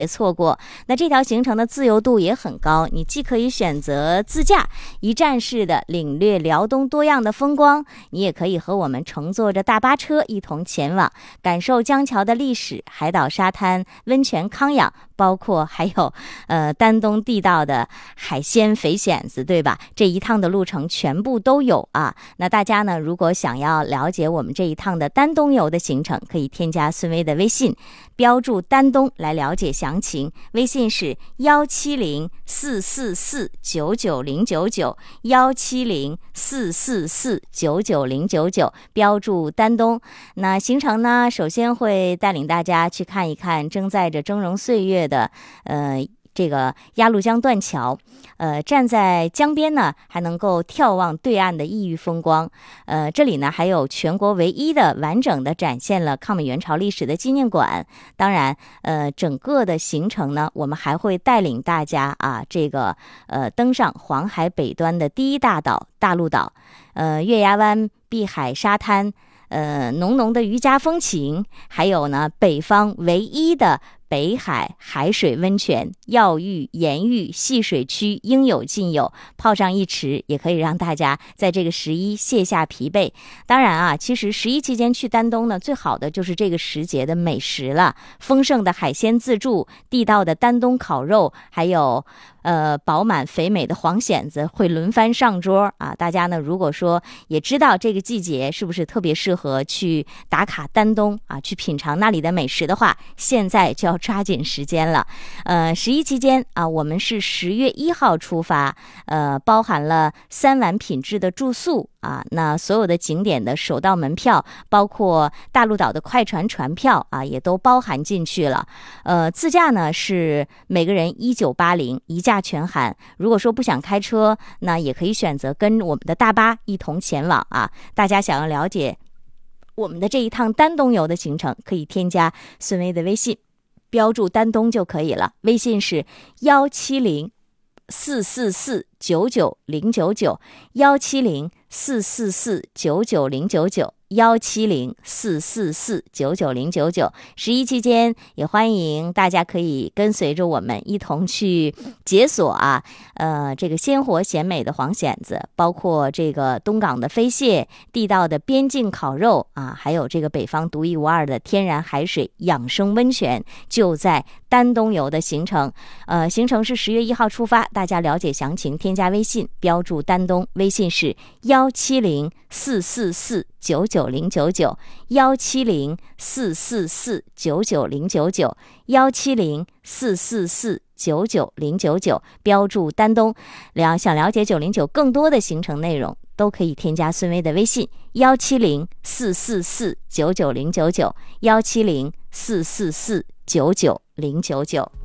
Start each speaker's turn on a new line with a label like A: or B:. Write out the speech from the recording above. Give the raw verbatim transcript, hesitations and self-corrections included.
A: 别错过。那这条行程的自由度也很高，你既可以选择自驾，一站式的领略辽东多样的风光，你也可以和我们乘坐着大巴车一同前往，感受江桥的历史、海岛沙滩、温泉康养，包括还有呃丹东地道的海鲜肥蚬子，对吧？这一趟的路程全部都有啊。那大家呢，如果想要了解我们这一趟的丹东游的行程，可以添加孙薇的微信，标注丹东来了解详情。微信是幺七零四四四九九零九九幺七零四四四九九零九九，标注丹东。那行程呢，首先会带领大家去看一看正载着峥嵘岁月的呃这个鸭绿江断桥，呃，站在江边呢，还能够眺望对岸的异域风光。呃，这里呢还有全国唯一的完整的展现了抗美援朝历史的纪念馆。当然，呃，整个的行程呢，我们还会带领大家啊，这个呃登上黄海北端的第一大岛大陆岛，呃，月牙湾碧海沙滩。呃，浓浓的渔家风情，还有呢，北方唯一的北海海水温泉，药浴、盐浴、戏水区应有尽有，泡上一池也可以让大家在这个十一卸下疲惫。当然啊，其实十一期间去丹东呢，最好的就是这个时节的美食了，丰盛的海鲜自助，地道的丹东烤肉，还有呃饱满肥美的黄蚬子会轮番上桌啊。大家呢，如果说也知道这个季节是不是特别适合去打卡丹东啊，去品尝那里的美食的话，现在就要抓紧时间了。呃，十一期间啊，我们是十月一号出发，呃，包含了三晚品质的住宿啊，那所有的景点的首道门票，包括大陆岛的快船船票啊，也都包含进去了。呃，自驾呢是每个人一九八零，一价全含。如果说不想开车，那也可以选择跟我们的大巴一同前往啊。大家想要了解我们的这一趟丹东游的行程，可以添加孙薇的微信，标注丹东就可以了。微信是幺七零四四四九九零九九幺七零四四四九九零九九幺七零四四四九九零九九。十一期间也欢迎大家可以跟随着我们一同去解锁啊，呃，这个鲜活鲜美的黄蚬子，包括这个东港的飞蟹，地道的边境烤肉啊，还有这个北方独一无二的天然海水养生温泉，就在丹东游的行程。呃，行程是十月一号出发，大家了解详情添加微信，标注丹东，微信是幺七零四四四九九零九九幺七零四四四九九零九九幺七零四四四九九零九九，标注丹东。了想了解九零九更多的行程内容，都可以添加孙薇的微信幺七零四四四九九零九九幺七零四四四九九零九九。